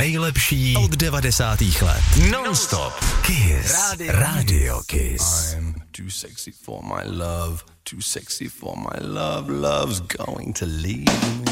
nejlepší od 90. let. Non-stop. Kiss. Radio Kiss. I'm too sexy for my love. Too sexy for my love. Love's going to leave me.